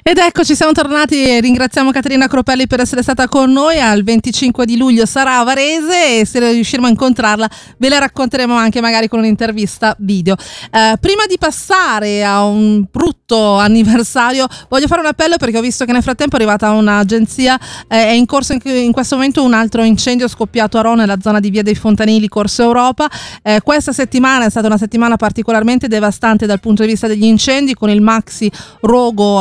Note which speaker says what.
Speaker 1: Ed eccoci, siamo tornati e ringraziamo Caterina Cropelli per essere stata con noi. Al 25 di luglio sarà a Varese e se riusciremo a incontrarla ve la racconteremo anche magari con un'intervista video. Prima di passare a un brutto anniversario voglio fare un appello, perché ho visto che nel frattempo è arrivata un'agenzia, è in corso in questo momento un altro incendio scoppiato a Rho, nella zona di Via dei Fontanili, Corso Europa. Questa settimana è stata una settimana particolarmente devastante dal punto di vista degli incendi, con il maxi rogo